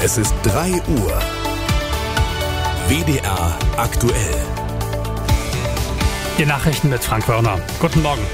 Es ist 3 Uhr. WDR aktuell. Die Nachrichten mit Frank Wörner. Guten Morgen.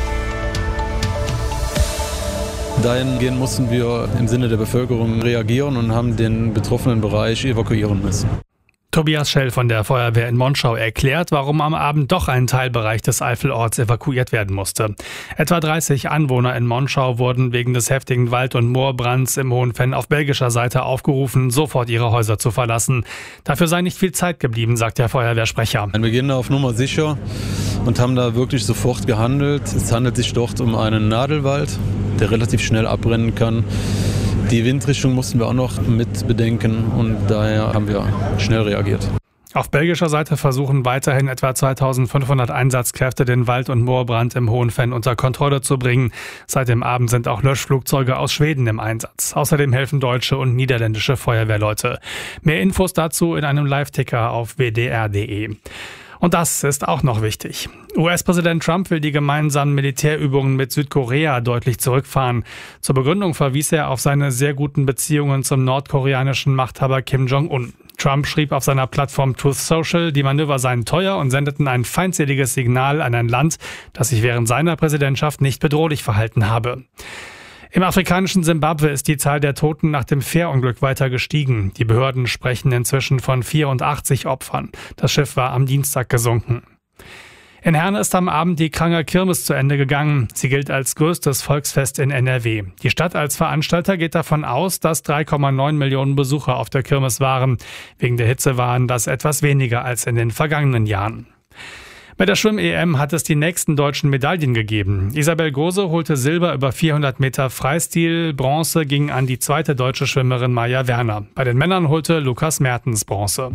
Dahingehend mussten wir im Sinne der Bevölkerung reagieren und haben den betroffenen Bereich evakuieren müssen. Tobias Schell von der Feuerwehr in Monschau erklärt, warum am Abend doch ein Teilbereich des Eifelorts evakuiert werden musste. Etwa 30 Anwohner in Monschau wurden wegen des heftigen Wald- und Moorbrands im Hohenfenn auf belgischer Seite aufgerufen, sofort ihre Häuser zu verlassen. Dafür sei nicht viel Zeit geblieben, sagt der Feuerwehrsprecher. Wir gehen auf Nummer sicher und haben da wirklich sofort gehandelt. Es handelt sich dort um einen Nadelwald, der relativ schnell abbrennen kann. Die Windrichtung mussten wir auch noch mit bedenken und daher haben wir schnell reagiert. Auf belgischer Seite versuchen weiterhin etwa 2500 Einsatzkräfte, den Wald- und Moorbrand im Hohenfenn unter Kontrolle zu bringen. Seit dem Abend sind auch Löschflugzeuge aus Schweden im Einsatz. Außerdem helfen deutsche und niederländische Feuerwehrleute. Mehr Infos dazu in einem Live-Ticker auf wdr.de. Und das ist auch noch wichtig. US-Präsident Trump will die gemeinsamen Militärübungen mit Südkorea deutlich zurückfahren. Zur Begründung verwies er auf seine sehr guten Beziehungen zum nordkoreanischen Machthaber Kim Jong-un. Trump schrieb auf seiner Plattform Truth Social, die Manöver seien teuer und sendeten ein feindseliges Signal an ein Land, das sich während seiner Präsidentschaft nicht bedrohlich verhalten habe. Im afrikanischen Simbabwe ist die Zahl der Toten nach dem Fährunglück weiter gestiegen. Die Behörden sprechen inzwischen von 84 Opfern. Das Schiff war am Dienstag gesunken. In Herne ist am Abend die Kranger Kirmes zu Ende gegangen. Sie gilt als größtes Volksfest in NRW. Die Stadt als Veranstalter geht davon aus, dass 3,9 Millionen Besucher auf der Kirmes waren. Wegen der Hitze waren das etwas weniger als in den vergangenen Jahren. Bei der Schwimm-EM hat es die nächsten deutschen Medaillen gegeben. Isabel Gose holte Silber über 400 Meter Freistil, Bronze ging an die zweite deutsche Schwimmerin Maja Werner. Bei den Männern holte Lukas Mertens Bronze.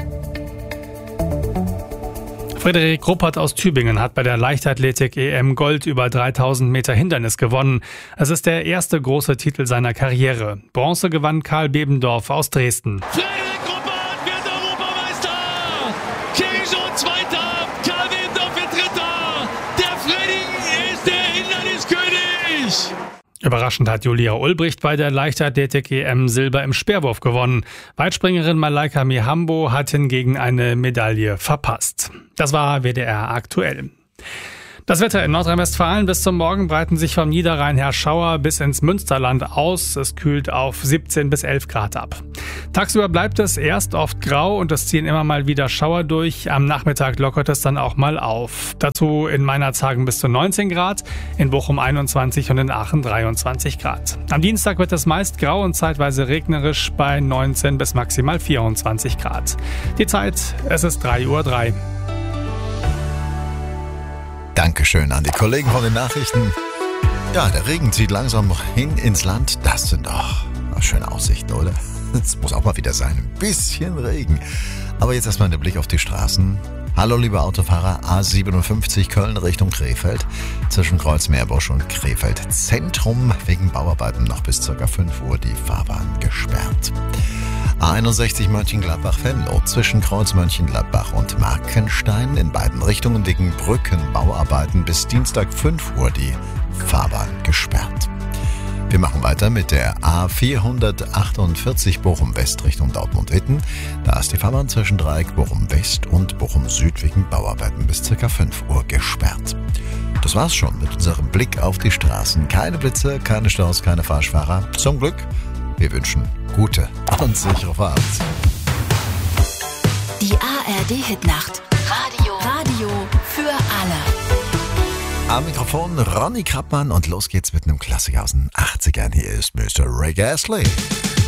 Frederik Ruppert aus Tübingen hat bei der Leichtathletik-EM Gold über 3000 Meter Hindernis gewonnen. Es ist der erste große Titel seiner Karriere. Bronze gewann Karl Bebendorf aus Dresden. Frederik Ruppert wird Europameister! Kirichon Zweiter, Karl Bebendorf wird Dritter! Der Freddy ist der Hinderniskönig! Überraschend hat Julia Ulbricht bei der Leichtathletik-EM Silber im Speerwurf gewonnen. Weitspringerin Malaika Mihambo hat hingegen eine Medaille verpasst. Das war WDR aktuell. Das Wetter in Nordrhein-Westfalen: bis zum Morgen breiten sich vom Niederrhein her Schauer bis ins Münsterland aus. Es kühlt auf 17 bis 11 Grad ab. Tagsüber bleibt es erst oft grau und es ziehen immer mal wieder Schauer durch. Am Nachmittag lockert es dann auch mal auf. Dazu in Meinerzhagen bis zu 19 Grad, in Bochum 21 und in Aachen 23 Grad. Am Dienstag wird es meist grau und zeitweise regnerisch bei 19 bis maximal 24 Grad. Die Zeit, es ist 3:03 Uhr. Dankeschön an die Kollegen von den Nachrichten. Ja, der Regen zieht langsam hin ins Land. Das sind doch schöne Aussichten, oder? Es muss auch mal wieder sein. Ein bisschen Regen. Aber jetzt erstmal der Blick auf die Straßen. Hallo, liebe Autofahrer. A57 Köln Richtung Krefeld. Zwischen Kreuzmeerbusch und Krefeld Zentrum wegen Bauarbeiten noch bis ca. 5 Uhr die Fahrbahn gesperrt. A61 Mönchengladbach-Venlo zwischen Kreuz Mönchengladbach und Markenstein in beiden Richtungen wegen Brückenbauarbeiten bis Dienstag 5 Uhr die Fahrbahn gesperrt. Wir machen weiter mit der A448 Bochum-West Richtung Dortmund-Itten. Da ist die Fahrbahn zwischen Dreieck Bochum-West und Bochum-Süd wegen Bauarbeiten bis ca. 5 Uhr gesperrt. Das war's schon mit unserem Blick auf die Straßen. Keine Blitze, keine Staus, keine Fahrschfahrer. Zum Glück. Wir wünschen gute und sichere Fahrt. Die ARD-Hitnacht. Radio für alle. Am Mikrofon Ronny Krappmann und los geht's mit einem Klassiker aus den 80ern. Hier ist Mr. Rick Astley.